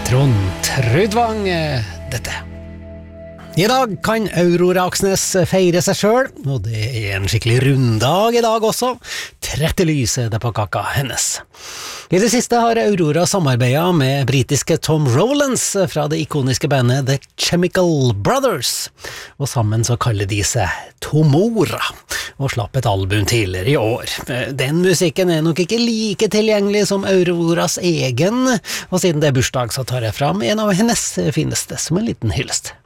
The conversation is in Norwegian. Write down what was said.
Trond Trudvang, dette. I dag kan Aurora Aksnes feire seg selv, og det er en skikkelig runddag i dag også. 30 lys er det på kaka hennes. I det siste har Aurora samarbeidet med britiske Tom Rowlands fra det ikoniske bandet The Chemical Brothers, og sammen så kaller de seg Tomora, og slapp et album tidligere i år. Den musikken er nok ikke like tilgjengelig som Auroras egen, og siden det er bursdag så tar jeg fram en av hennes fineste som en liten hyllest.